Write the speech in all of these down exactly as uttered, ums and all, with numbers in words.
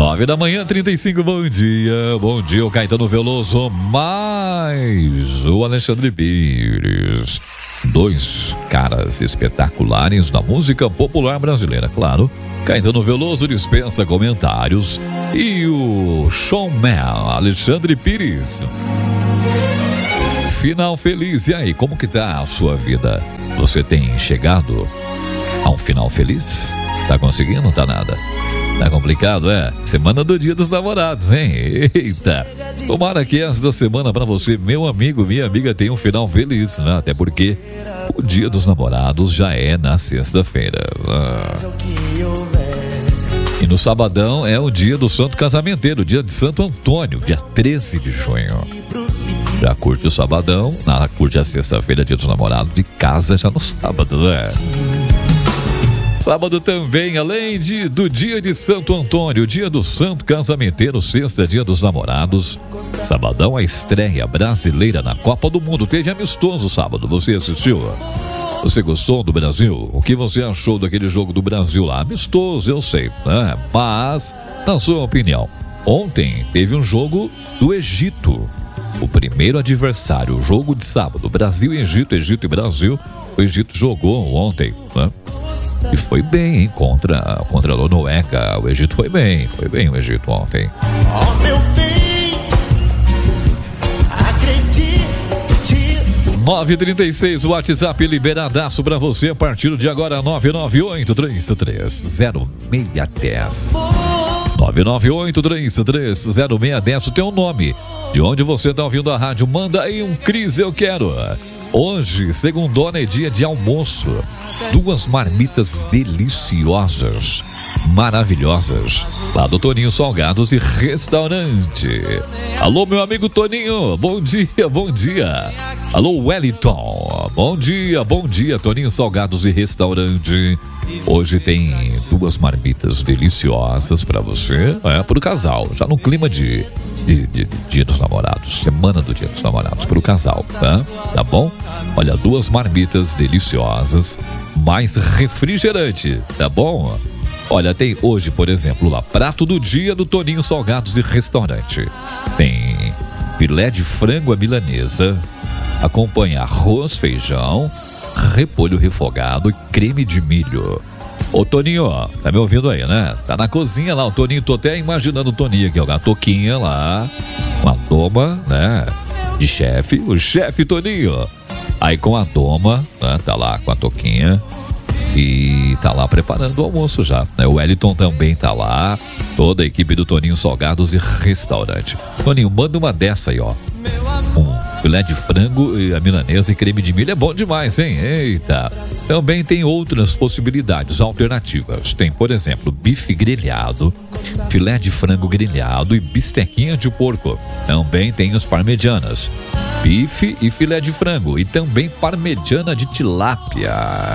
nove da manhã, trinta e cinco, bom dia. Bom dia, o Caetano Veloso, mais o Alexandre Pires. Dois caras espetaculares da música popular brasileira, claro. Caetano Veloso dispensa comentários. E o showman Alexandre Pires. Final feliz. E aí, como que tá a sua vida? Você tem chegado a um final feliz? Tá conseguindo? Não tá nada. Tá complicado, é? Semana do Dia dos Namorados, hein? Eita! Tomara que esta semana pra você, meu amigo, minha amiga, tenha um final feliz, né? Até porque o Dia dos Namorados já é na sexta-feira. Ah. E no sabadão é o dia do Santo Casamenteiro, dia de Santo Antônio, dia treze de junho. Já curte o sabadão, na, curte a sexta-feira, dia dos namorados, de casa já no sábado, né? Sábado também, além de, do dia de Santo Antônio, dia do Santo Casamenteiro, sexta, dia dos namorados. Sabadão, a estreia brasileira na Copa do Mundo. Teve amistoso sábado, você assistiu? Você gostou do Brasil? O que você achou daquele jogo do Brasil lá? Amistoso, eu sei, né? Mas, na sua opinião, ontem teve um jogo do Egito. O primeiro adversário, o jogo de sábado, Brasil e Egito, Egito e Brasil. O Egito jogou ontem, né? E foi bem, hein? Contra, contra a Noruega. O Egito foi bem, foi bem o Egito ontem. Oh, meu bem, acredite. nove e trinta e seis, o WhatsApp liberadaço pra você a partir de agora, nove nove oito três três zero seis um zero. nove nove oito três três zero seis um zero, o teu nome, de onde você tá ouvindo a rádio, manda aí um Cris, eu quero. Hoje, segundona, é dia de almoço. Duas marmitas deliciosas, maravilhosas, lá do Toninho Salgados e Restaurante. Alô, meu amigo Toninho, bom dia, bom dia. Alô, Wellington, bom dia, bom dia, Toninho Salgados e Restaurante. Hoje tem duas marmitas deliciosas pra você, é, pro casal, já no clima de, de, de, de Dia dos Namorados, semana do Dia dos Namorados, pro casal, tá? Tá bom? Olha, duas marmitas deliciosas, mais refrigerante, tá bom? Olha, tem hoje, por exemplo, lá, prato do dia do Toninho Salgados e Restaurante. Tem filé de frango à milanesa, acompanha arroz, feijão, repolho refogado e creme de milho. Ô Toninho, ó, tá me ouvindo aí, né? Tá na cozinha lá, o Toninho, tô até imaginando o Toninho aqui, ó, a toquinha lá, uma doma, né, de chefe, o chefe Toninho. Aí com a doma, né, tá lá com a toquinha e tá lá preparando o almoço já, né? O Wellington também tá lá, toda a equipe do Toninho Salgados e Restaurante. Toninho, manda uma dessa aí, ó. Um filé de frango e a milanesa e creme de milho é bom demais, hein? Eita! Também tem outras possibilidades alternativas. Tem, por exemplo, bife grelhado, filé de frango grelhado e bistequinha de porco. Também tem as parmegianas, bife e filé de frango e também parmegiana de tilápia.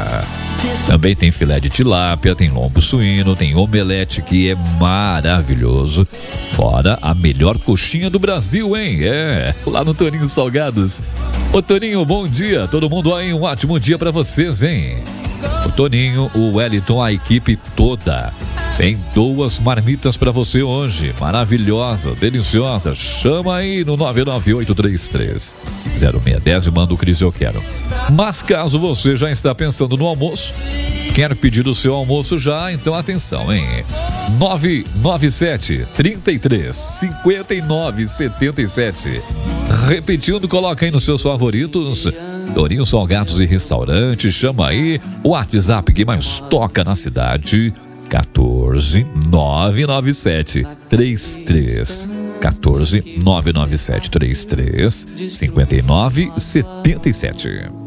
Também tem filé de tilápia, tem lombo suíno, tem omelete que é maravilhoso. Fora a melhor coxinha do Brasil, hein? É, lá no Toninho Salgados. Ô Toninho, bom dia. Todo mundo aí, um ótimo dia pra vocês, hein? O Toninho, o Wellington, a equipe toda. Tem duas marmitas pra você hoje. Maravilhosa, deliciosa. Chama aí no nove nove oito três três zero seis um zero e manda o Cris, eu quero. Mas caso você já está pensando no almoço, quer pedir o seu almoço já, então atenção, hein? nove nove sete, três três, cinco nove sete sete. Repetindo, coloca aí nos seus favoritos. Toninho Salgados e Restaurante. Chama aí o WhatsApp que mais toca na cidade. quatorze, nove nove sete, três três. quatorze, nove nove sete, três três, cinco nove sete sete.